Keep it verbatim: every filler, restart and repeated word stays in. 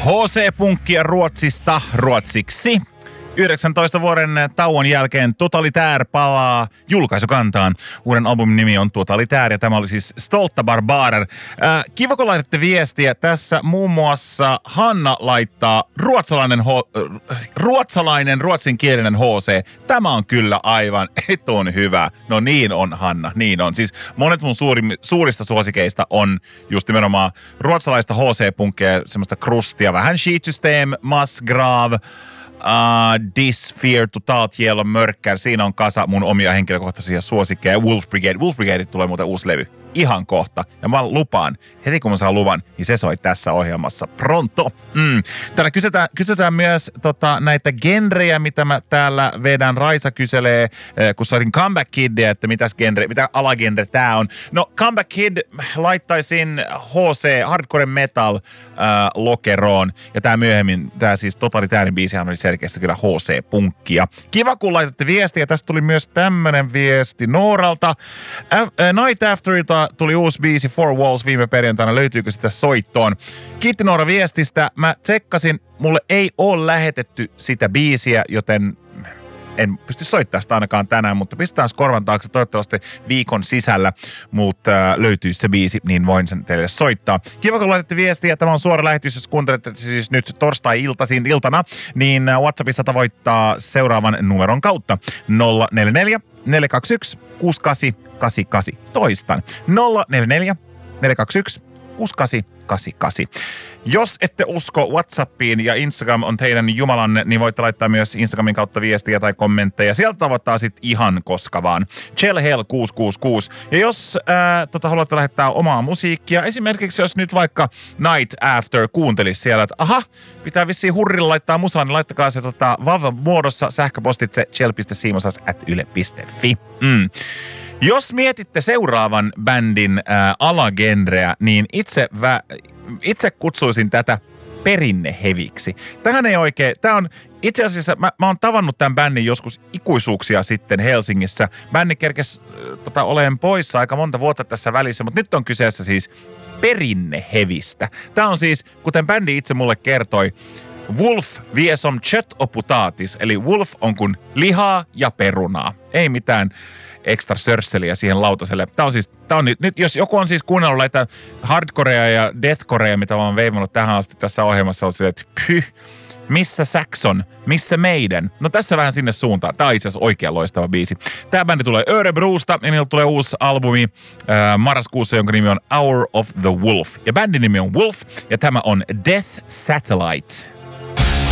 H C-punkkia Ruotsista ruotsiksi. yhdeksäntoista vuoden tauon jälkeen Totalitär palaa julkaisukantaan. Uuden albumin nimi on Totalitär ja tämä oli siis Stolta Barbarer. Äh, kiva kun laitatte viestiä. Tässä muun muassa Hanna laittaa ruotsalainen, ho- äh, ruotsalainen ruotsinkielinen H C. Tämä on kyllä aivan etun hyvä. No niin on, Hanna, niin on. Siis monet mun suurim- suurista suosikeista on just nimenomaan ruotsalaista H C-punkkia, semmoista krustia, vähän Sheet System, Massgrav, Uh, Disfear, Totalt Yellow, Mörkkär. Siinä on kasa mun omia henkilökohtaisia suosikkeja. Wolf Brigade. Wolf Brigade tulee muuten uusi levy. Ihan kohta. Ja mä lupaan, heti kun mä saan luvan, niin se soi tässä ohjelmassa pronto. Mm. Täällä kysytään, kysytään myös tota, näitä genrejä, mitä mä täällä vedän. Raisa kyselee, eh, kun saatiin Comeback Kidia, että mitäs genre, mitä alagenre tää on. No Comeback Kid laittaisin H C, Hardcore Metal äh, lokeroon. Ja tää myöhemmin, tää siis Totalitäärin biisihän oli selkeästi kyllä H C-punkkia. Kiva kun laitatte viestiä. Tästä tuli myös tämmönen viesti Nooralta. Ä- Night Afterilta tuli uusi biisi Four Walls viime perjantaina. Löytyykö sitä soittoon? Kiitti Noora viestistä. Mä tsekkasin. Mulle ei ole lähetetty sitä biisiä, joten en pysty soittamaan sitä ainakaan tänään, mutta pistetään korvan taakse toivottavasti viikon sisällä. Mutta äh, löytyy se biisi, niin voin sen teille soittaa. Kiva, kun laitatte viestiä. Tämä on suora lähetys, jos kuuntelette siis nyt torstai-iltaisin iltana, niin WhatsAppissa tavoittaa seuraavan numeron kautta nolla neljä neljä neljä kaksi yksi kuusi kahdeksan kahdeksan kahdeksan. Toistan. nolla neljä neljä neljä kaksi yksi kuusi kahdeksan kahdeksan kahdeksan. Jos ette usko WhatsAppiin ja Instagram on teidän jumalanne, niin voitte laittaa myös Instagramin kautta viestiä tai kommentteja. Sieltä tavoittaa sit ihan koska vaan. Chellhell kuusi kuusi kuusi. Ja jos ää, tota, haluatte lähettää omaa musiikkia, esimerkiksi jos nyt vaikka Night After kuuntelisi siellä, että aha, pitää vissiin hurrilla laittaa musaa, niin laittakaa se tota, vavan muodossa sähköpostitse chell piste siimosas ät yle piste fi. Mm. Jos mietitte seuraavan bändin ää, alagenreä, niin itse, vä, itse kutsuisin tätä perinneheviksi. Tähän ei oikein, tää on itse asiassa, mä, mä oon tavannut tämän bändin joskus ikuisuuksia sitten Helsingissä. Bändi kerkesi äh, tota, olen poissa aika monta vuotta tässä välissä, mutta nyt on kyseessä siis perinnehevistä. Tää on siis, kuten bändi itse mulle kertoi, Wolf vie som kött och potatis, eli Wolf on kuin lihaa ja perunaa. Ei mitään ekstra sörsseliä siihen lautaselle. Tää on siis, tää on nyt, nyt jos joku on siis kuunnellut näitä hardcorea ja deathcorea, mitä mä oon veivannut tähän asti tässä ohjelmassa, on silleen, että pyh, missä Saxon, missä meidän? No tässä vähän sinne suuntaan. Tää on itse asiassa oikein loistava biisi. Tää bändi tulee Örebrosta ja niillä tulee uusi albumi äh, marraskuussa, jonka nimi on Hour of the Wolf. Ja bändin nimi on Wolf ja tämä on Death Satellite.